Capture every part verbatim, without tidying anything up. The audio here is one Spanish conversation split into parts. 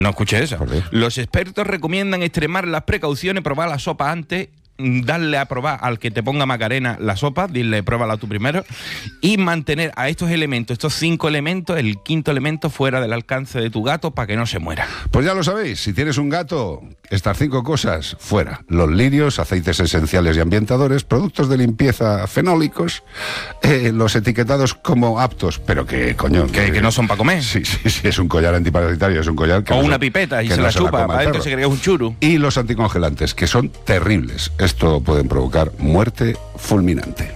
No escuché eso. Los expertos recomiendan extremar las precauciones, probar la sopa antes, darle a probar al que te ponga Macarena la sopa, dile pruébala tú primero, y mantener a estos elementos, estos cinco elementos, el quinto elemento fuera del alcance de tu gato para que no se muera. Pues ya lo sabéis, si tienes un gato, estas cinco cosas fuera. Los lirios, aceites esenciales y ambientadores, productos de limpieza fenólicos, eh, los etiquetados como aptos, pero que, coño... Que, que, que no son para comer. Sí, sí, sí, es un collar antiparasitario, es un collar que... O no una se, pipeta y se no la se chupa, la para adentro se cree un churu. Y los anticongelantes, que son terribles. Esto pueden provocar muerte fulminante.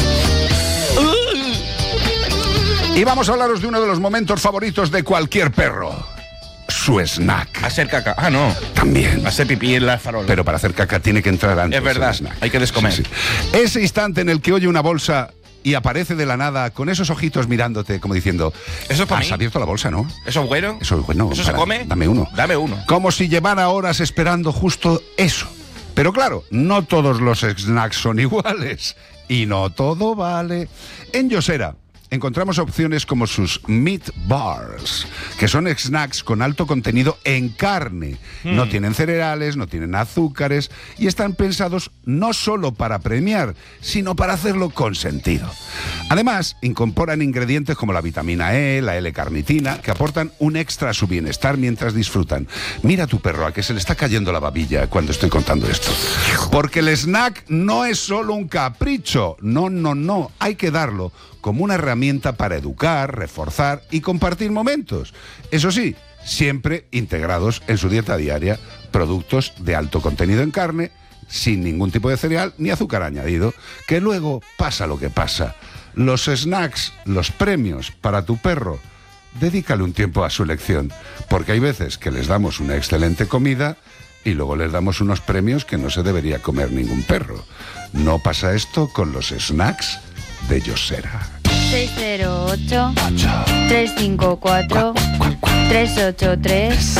Y vamos a hablaros de uno de los momentos favoritos de cualquier perro. Su snack. Hacer caca. Ah, no. También. Hacer pipí en la farola. Pero para hacer caca tiene que entrar antes. Es verdad, el snack. hay que descomer. Sí, sí. Ese instante en el que oye una bolsa y aparece de la nada con esos ojitos mirándote como diciendo... ¿Eso es para has mí? abierto la bolsa, ¿no? ¿Eso es bueno? Eso es bueno. ¿Eso para, se come? Dame uno. Dame uno. Como si llevara horas esperando justo eso. Pero claro, no todos los snacks son iguales. Y no todo vale. En Yosera encontramos opciones como sus Meat Bars, que son snacks con alto contenido en carne. Mm. No tienen cereales, no tienen azúcares y están pensados no solo para premiar, sino para hacerlo con sentido. Además, incorporan ingredientes como la vitamina E, la L-carnitina, que aportan un extra a su bienestar mientras disfrutan. Mira a tu perro, a que se le está cayendo la babilla cuando estoy contando esto. Porque el snack no es solo un capricho. No, no, no. Hay que darlo como una herramienta para educar, reforzar y compartir momentos. Eso sí, siempre integrados en su dieta diaria, productos de alto contenido en carne, sin ningún tipo de cereal ni azúcar añadido, que luego pasa lo que pasa. Los snacks, los premios para tu perro, dedícale un tiempo a su elección, porque hay veces que les damos una excelente comida y luego les damos unos premios que no se debería comer ningún perro. ¿No pasa esto con los snacks de Yosera? seis cero ocho, tres cinco cuatro, tres ocho tres.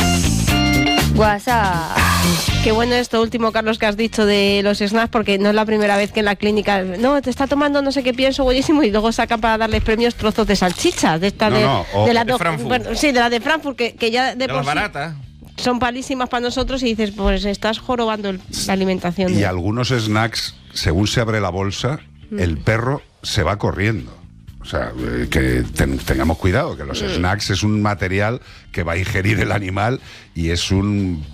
WhatsApp. Qué bueno esto último, Carlos, que has dicho de los snacks, porque no es la primera vez que en la clínica, no, te está tomando no sé qué pienso, buenísimo, y luego sacan para darles premios trozos de salchichas, de esta no, de, no, o de las de do, Frankfurt. Bueno, sí, de la de Frankfurt, que, que ya de, De por las sí baratas. son palísimas para nosotros y dices, pues estás jorobando el, la alimentación. Y de... algunos snacks, según se abre la bolsa, mm. el perro se va corriendo. O sea, eh, que ten, tengamos cuidado, que los mm. snacks es un material que va a ingerir el animal y es un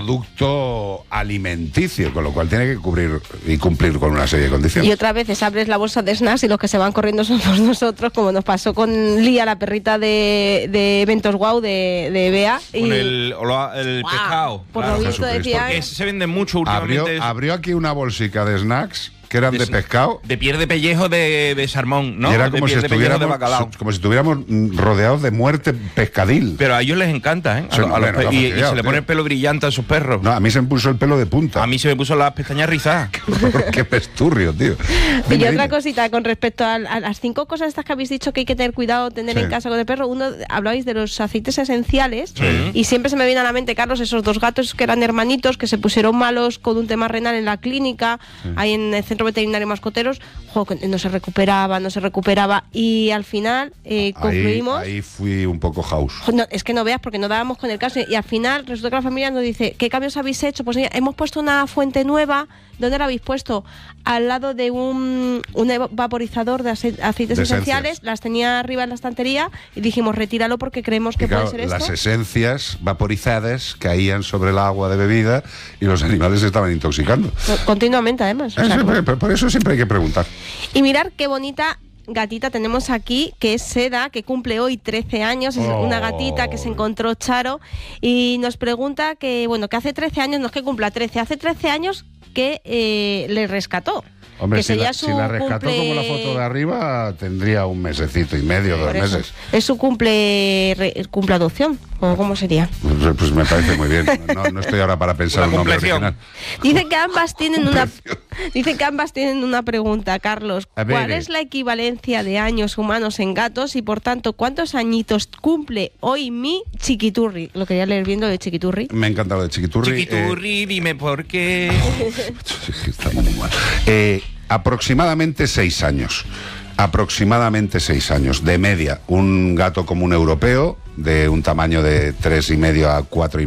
producto alimenticio, con lo cual tiene que cubrir y cumplir con una serie de condiciones. Y otras veces abres la bolsa de snacks y los que se van corriendo somos nosotros, como nos pasó con Lía, la perrita de, de Eventos Wow de, de Bea. Con y... el, el wow. pescado. Por lo visto decía... Porque se vende mucho últimamente. Abrió, abrió aquí una bolsica de snacks que eran de, de pescado. De piel de pellejo de, de salmón, ¿no? Y era de como, piel si de pellejo de bacalao. como si estuviéramos rodeados de muerte pescadil. Pero a ellos les encanta, ¿eh? A, sí, a no, los no, y, y tío. se le pone el pelo brillante a sus perros. No, a mí se me puso el pelo de punta. A mí se me puso las pestañas rizadas. Qué pesturrio, tío. Dime, y otra dime. cosita con respecto a, a las cinco cosas estas que habéis dicho que hay que tener cuidado tener sí. en casa con el perro. Uno, hablabais de los aceites esenciales sí. y siempre se me viene a la mente, Carlos, esos dos gatos que eran hermanitos que se pusieron malos con un tema renal en la clínica, sí. ahí en el centro veterinario Mascoteros. Jo, no se recuperaba, no se recuperaba y al final eh, concluimos... Ahí, ahí fui un poco house. No, es que no veas porque no dábamos con el caso y al final resulta que la familia nos dice ¿qué cambios habéis hecho? Pues mira, hemos puesto una fuente nueva. ¿Dónde la habéis puesto? Al lado de un, un vaporizador de aceites de esenciales, las tenía arriba en la estantería y dijimos retíralo porque creemos que claro, puede ser las esto. Las esencias vaporizadas caían sobre el agua de bebida y los animales se estaban intoxicando. Continuamente además. O sea, sí, como... por, por eso siempre hay que preguntar. Y mirar qué bonita gatita tenemos aquí, que es Seda, que cumple hoy trece años, es oh. una gatita que se encontró Charo y nos pregunta que, bueno, que hace trece años, no es que cumpla trece, hace trece años que eh, le rescató. Hombre, que si, la, su si la rescató cumple... como la foto de arriba, tendría un mesecito y medio, sí, dos meses. Es su cumple re, cumple adopción, ¿o cómo sería? Pues, pues me parece muy bien. No, no estoy ahora para pensar un nombre original. Dicen que ambas tienen una dicen que ambas tienen una pregunta, Carlos. ¿Cuál es la equivalencia de años humanos en gatos y por tanto cuántos añitos cumple hoy mi Chiquiturri? Lo quería leer viendo de Chiquiturri. Me ha encantado de Chiquiturri. Chiquiturri, eh... dime por qué. Está muy mal. Eh, aproximadamente seis años. Aproximadamente seis años, de media. Un gato común europeo, de un tamaño de tres y medio a cuatro y